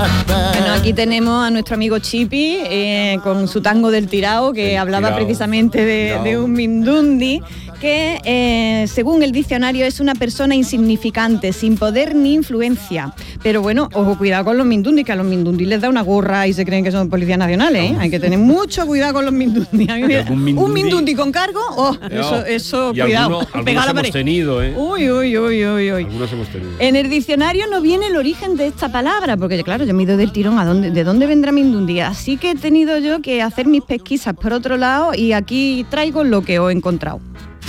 Bueno, aquí tenemos a nuestro amigo Chipi con su tango del tirao, que hablaba precisamente de un mindundi, que según el diccionario es una persona insignificante, sin poder ni influencia. Pero bueno, ojo, cuidado con los mindundi, que a los mindundi les da una gorra y se creen que son policías nacionales, ¿eh? Hay que tener mucho cuidado con los mindundi. Un mindundi con cargo, eso cuidado. Algunos hemos tenido, ¿eh? Uy. Algunos hemos tenido. En el diccionario no viene el origen de esta palabra, porque claro, yo me he ido del tirón de dónde vendrá mindundi. Así que he tenido yo que hacer mis pesquisas por otro lado y aquí traigo lo que os he encontrado.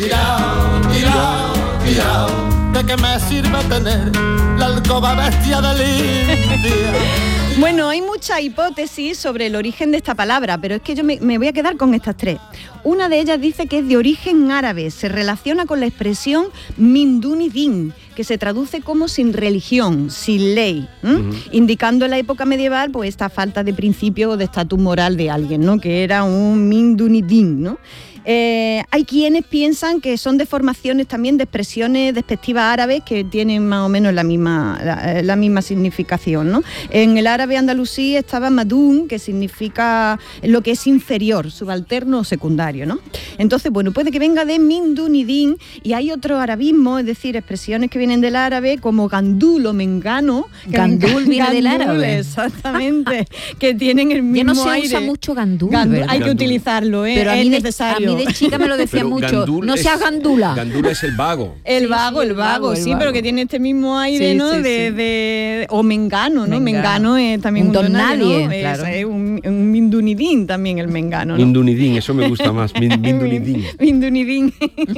Tirao, ¿de qué me sirve tener la alcoba bestia del India? Bueno, hay muchas hipótesis sobre el origen de esta palabra, pero es que yo me voy a quedar con estas tres. Una de ellas dice que es de origen árabe, se relaciona con la expresión minduni din, que se traduce como sin religión, sin ley, indicando en la época medieval pues esta falta de principio o de estatus moral de alguien, ¿no? Que era un minduni din, ¿no? Hay quienes piensan que son deformaciones también de expresiones despectivas árabes que tienen más o menos la misma significación, ¿no? En el árabe andalusí estaba madún, que significa lo que es inferior, subalterno o secundario, ¿no? Entonces, bueno, puede que venga de mindunidín, y hay otro arabismo, es decir, expresiones que vienen del árabe como gandul o mengano. Gandul viene del árabe. Exactamente, que tienen el mismo aire. Ya no se usa mucho gandul, hay que utilizarlo, ¿eh? Pero es necesario. A mí de chica me lo decía mucho. No seas gandula. Gandula es el vago. El vago, pero que tiene este mismo aire, ¿no? O mengano, ¿no? Mengano es también un don nadie, ¿no? Claro. Es un mindunidín también el mengano, ¿no? Mindunidín, eso me gusta más. Mindunidín.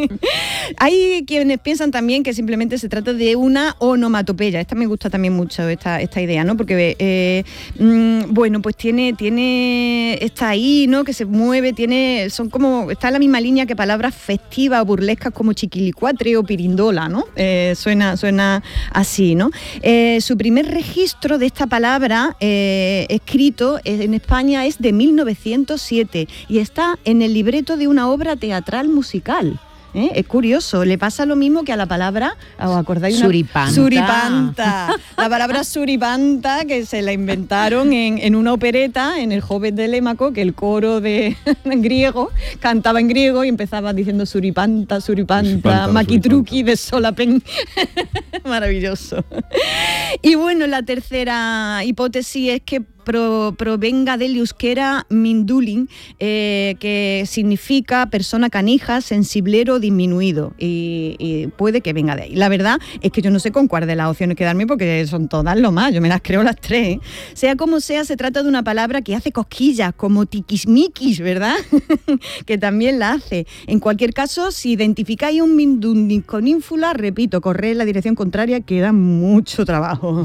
Hay quienes piensan también que simplemente se trata de una onomatopeya. Esta me gusta también mucho, esta idea, ¿no? Porque, bueno, pues tiene está ahí, ¿no? Que se mueve, está en la misma línea que palabras festivas o burlescas como chiquilicuatre o pirindola, ¿no? Suena así, ¿no? Su primer registro de esta palabra escrito en España es de 1907 y está en el libreto de una obra teatral musical. Es curioso, le pasa lo mismo que a la palabra, ¿os acordáis? Suripanta. La palabra suripanta, que se la inventaron en una opereta, en el Joven de Télémaco, que el coro de griego cantaba en griego y empezaba diciendo suripanta, maquitruqui de solapen. Maravilloso. Y bueno, la tercera hipótesis es que provenga del euskera mindulin, que significa persona canija, sensiblero, disminuido, y puede que venga de ahí. La verdad es que yo no sé con cuál de las opciones quedarme, porque son todas lo más, yo me las creo las tres, ¿eh? Sea como sea, se trata de una palabra que hace cosquillas, como tiquismiquis, ¿verdad? Que también la hace. En cualquier caso, si identificáis un mindulin con ínfula, repito, corred en la dirección contraria, que da mucho trabajo.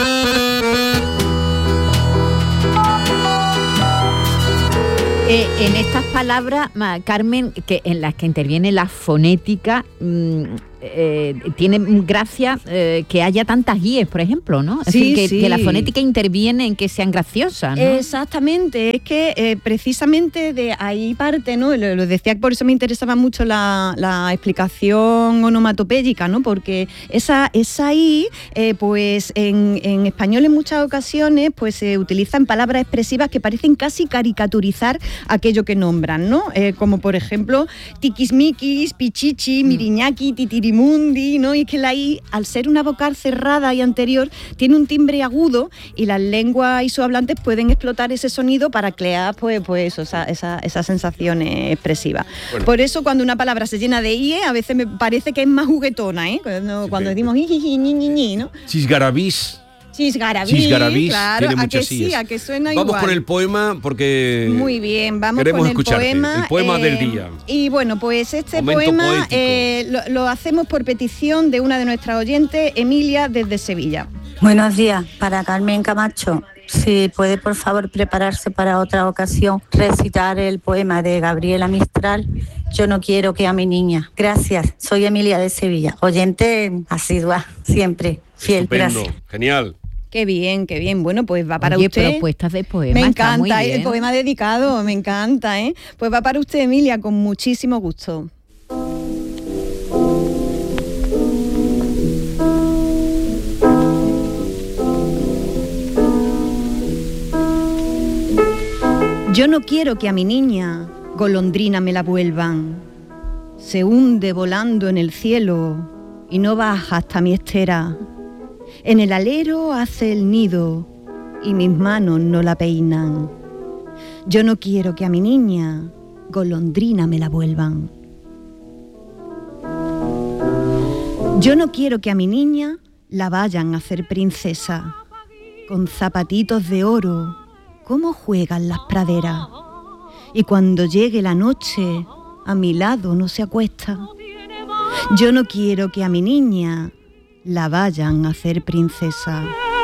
En estas palabras, Carmen, en las que interviene la fonética, tiene gracia que haya tantas guíes, por ejemplo, ¿no? Es decir, que la fonética interviene en que sean graciosas, ¿no? Exactamente, es que precisamente de ahí parte, ¿no? Lo decía, por eso me interesaba mucho la explicación onomatopéyica, ¿no? Porque esa I, pues en español en muchas ocasiones pues se utilizan palabras expresivas que parecen casi caricaturizar aquello que nombran, ¿no? Como por ejemplo tiquismiquis, pichichi, miriñaki, titirimundi, ¿no? Y es que la I, al ser una vocal cerrada y anterior, tiene un timbre agudo y las lenguas hisohablantes pueden explotar ese sonido para crear pues esas sensaciones expresivas. Bueno. Por eso cuando una palabra se llena de IE, a veces me parece que es más juguetona, ¿eh? Cuando decimos ñi, ¿no? Chisgarabís, claro, tiene muchas IEs. A que suena vamos igual. Con el poema porque muy bien, vamos queremos con el escucharte. poema. El poema del día. Y bueno, pues este Momento poema lo hacemos por petición de una de nuestras oyentes, Emilia, desde Sevilla. Buenos días, para Carmen Camacho. Si puede, por favor, prepararse para otra ocasión, recitar el poema de Gabriela Mistral, Yo no quiero que a mi niña. Gracias, soy Emilia de Sevilla, oyente asidua, siempre, fiel. Estupendo. Gracias. Genial. Qué bien. Bueno, pues va para Oye, usted. propuestas de poema. Me encanta, el poema dedicado, me encanta, ¿eh? Pues va para usted, Emilia, con muchísimo gusto. Yo no quiero que a mi niña golondrina me la vuelvan. Se hunde volando en el cielo y no baja hasta mi estera. En el alero hace el nido y mis manos no la peinan. Yo no quiero que a mi niña golondrina me la vuelvan. Yo no quiero que a mi niña la vayan a hacer princesa. Con zapatitos de oro, cómo juegan las praderas. Y cuando llegue la noche, a mi lado no se acuesta. Yo no quiero que a mi niña la vayan a hacer princesa.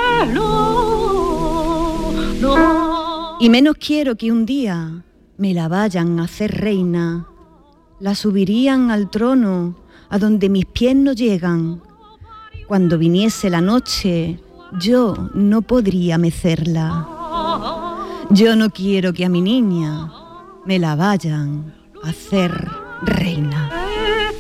Y menos quiero que un día me la vayan a hacer reina. La subirían al trono a donde mis pies no llegan. Cuando viniese la noche, yo no podría mecerla. Yo no quiero que a mi niña me la vayan a hacer reina.